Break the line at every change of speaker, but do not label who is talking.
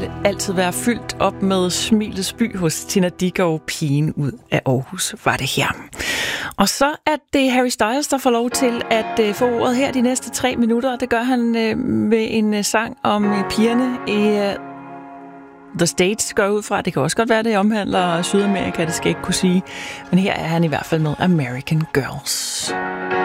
altid være fyldt op med smilets by hos Tina Dickow. Pigen ud af Aarhus var det her. Og så er det Harry Styles, der får lov til at få ordet her de næste 3 minutter. Det gør han med en sang om pigerne i The States, går ud fra. Det kan også godt være, det omhandler Sydamerika, det skal jeg ikke kunne sige. Men her er han i hvert fald med American Girls.